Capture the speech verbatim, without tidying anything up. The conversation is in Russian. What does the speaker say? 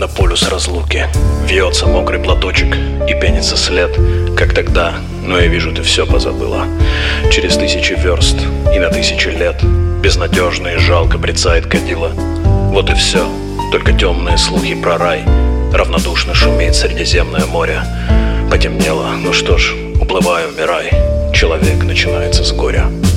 на полюс разлуки. Вьется мокрый платочек и пенится след, как тогда, но я вижу, ты все позабыла. Через тысячи верст и на тысячи лет безнадежно и жалко брецает кадила. Вот и все, только темные слухи про рай. Равнодушно шумит Средиземное море. Потемнело, ну что ж, уплывай, умирай. Человек начинается с горя.